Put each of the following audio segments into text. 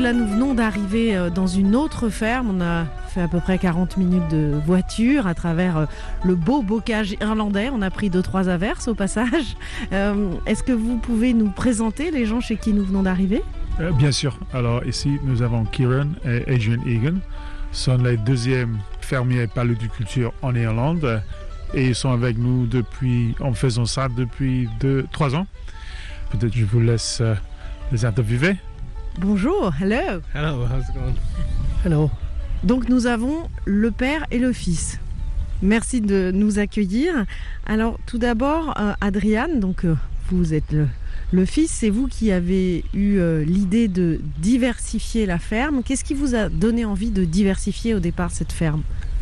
là, nous venons d'arriver dans une autre ferme. On a fait à peu près 40 minutes de voiture à travers le beau bocage irlandais. On a pris 2-3 averses au passage. Est-ce que vous pouvez nous présenter les gens chez qui nous venons d'arriver ? Bien sûr. Alors ici, nous avons Kieran et Adrian Egan. Ce sont les deuxièmes fermiers paludiculture en Irlande. Et ils sont avec nous en faisant ça depuis 3 ans. Peut-être je vous laisse les interviewer. Bonjour, hello. Hello, how's it going? Hello. Donc nous avons le père et le fils. Merci de nous accueillir. Alors tout d'abord, Adrian, donc vous êtes le fils, c'est vous qui avez eu l'idée de diversifier la ferme. Qu'est-ce qui vous a donné envie de diversifier au départ cette ferme ?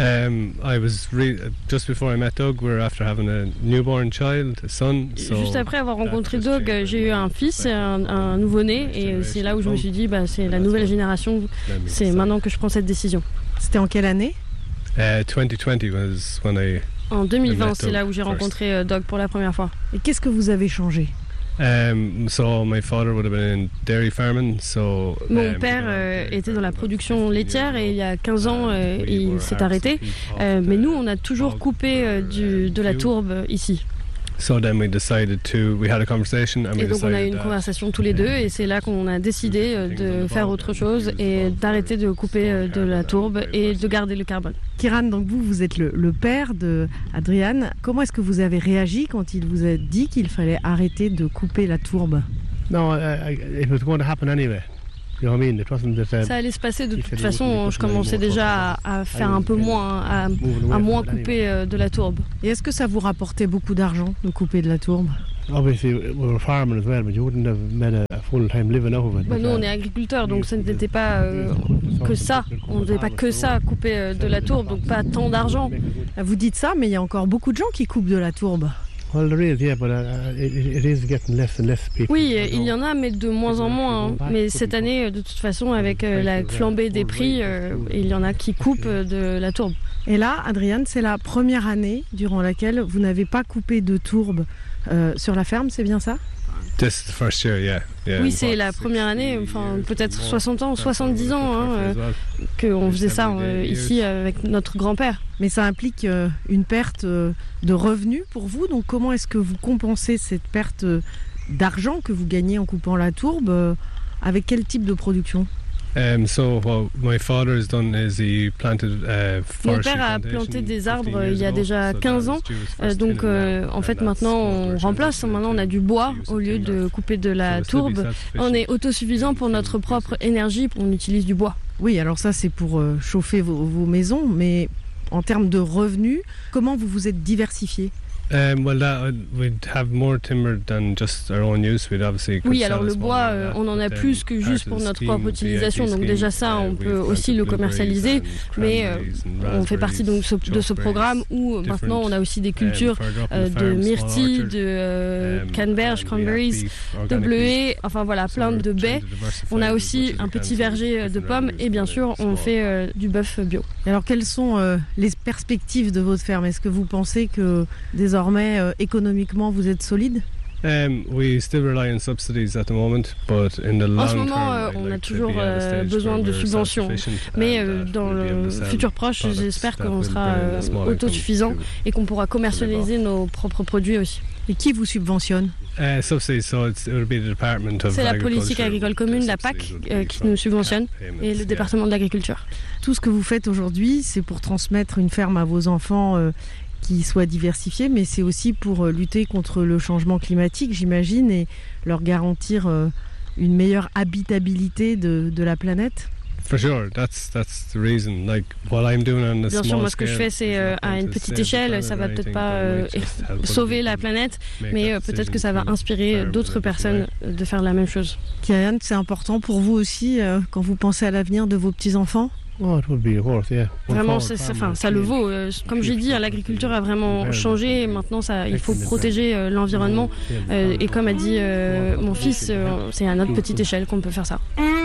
Just before I met Doug, we were after having a newborn child, a son. Juste après avoir rencontré Doug, j'ai eu un fils, un nouveau-né, et c'est là où je me suis dit, c'est la nouvelle génération, c'est maintenant que je prends cette décision. C'était en quelle année ? 2020 was when I. En 2020, c'est là où j'ai rencontré Doug pour la première fois. Et qu'est-ce que vous avez changé ? So my father would have been in dairy farming, Mon père était dans la production laitière et il y a 15 ans il s'est arrêté. Mais nous, on a toujours coupé de la tourbe ici. So then we had a conversation and et donc on a eu une conversation tous les deux et c'est là qu'on a décidé de faire autre chose et d'arrêter de couper de la tourbe et de garder le carbone. Kieran, donc vous êtes le père de Adrian. Comment est-ce que vous avez réagi quand il vous a dit qu'il fallait arrêter de couper la tourbe ? No, it was going to happen anyway. You know what I mean? It wasn't that, ça allait se passer de toute façon. Je commençais déjà à faire un peu moins, à moins couper de la tourbe. Et est-ce que ça vous rapportait beaucoup d'argent de couper de la tourbe ? Obviously, we were farming as well, but you wouldn't have made a full-time living out of it. Nous, on est agriculteurs, donc ce n'était pas que ça. On ne faisait pas que ça, couper de la tourbe, donc pas tant d'argent. Vous dites ça, mais il y a encore beaucoup de gens qui coupent de la tourbe. Well, there is, yeah, but it is getting less and less people. Oui, il y en a, mais de moins en moins. Mais cette année, de toute façon, avec la flambée des prix, il y en a qui coupent de la tourbe. Et là, Adrian, c'est la première année durant laquelle vous n'avez pas coupé de tourbe sur la ferme, c'est bien ça ? This is the first year, yeah. Oui, c'est la première année, enfin peut-être 60 ans, 70 ans qu'on faisait ça ici avec notre grand-père. Mais ça implique une perte de revenus pour vous, donc comment est-ce que vous compensez cette perte d'argent que vous gagnez en coupant la tourbe avec quel type de production ? My father has done is he planted Mon père a planté des arbres il y a déjà 15 ans, donc en fait maintenant on remplace, maintenant on a du bois au lieu de couper de la tourbe. On est autosuffisant pour notre propre énergie, on utilise du bois. Oui, alors ça c'est pour chauffer vos maisons, mais en termes de revenus, comment vous vous êtes diversifié ? Oui, alors le bois, on en a plus que juste pour notre propre utilisation. Donc déjà ça, on peut aussi le commercialiser. Mais on fait partie donc de ce programme où maintenant on a aussi des cultures de myrtilles, de canneberge, cranberries, de bleuets, enfin voilà, plein de baies. On a aussi un petit verger de pommes et bien sûr on fait du bœuf bio. Et alors quelles sont les perspectives de votre ferme ? Est-ce que vous pensez que désormais, économiquement, vous êtes solide ? We still rely on subsidies at the moment, but in the long term, en ce moment, on a toujours besoin de subventions. Mais dans le futur proche, j'espère qu'on sera autosuffisant et qu'on pourra commercialiser nos propres produits aussi. Et qui vous subventionne ? C'est la politique agricole commune, la PAC, qui nous subventionne, et le département de l'agriculture. Tout ce que vous faites aujourd'hui, c'est pour transmettre une ferme à vos enfants qui soit diversifiée, mais c'est aussi pour lutter contre le changement climatique, j'imagine, et leur garantir une meilleure habitabilité de la planète. For sure, that's the reason. Like what I'm doing on a small scale. Bien sûr, moi ce que je fais, c'est à une petite échelle. Ça va peut-être pas sauver la planète, mais peut-être que ça va inspirer d'autres personnes de faire la même chose. Kieran, c'est important pour vous aussi quand vous pensez à l'avenir de vos petits enfants ? Vraiment, ça le vaut. Comme j'ai dit, l'agriculture a vraiment changé. Maintenant, il faut protéger l'environnement. Et comme a dit mon fils, c'est à notre petite échelle qu'on peut faire ça.